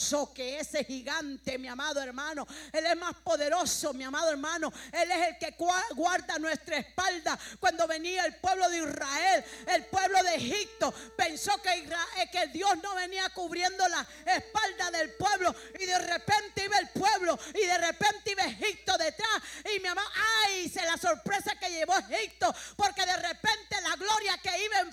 poderoso que ese gigante, mi amado hermano. Él es más poderoso, mi amado hermano. Él es el que guarda nuestra espalda. Cuando venía el pueblo de Israel, el pueblo de Egipto pensó que Dios no venía cubriendo la espalda del pueblo, y de repente iba el pueblo y de repente iba Egipto detrás. Y mi amado, ay, se la sorpresa que llevó Egipto,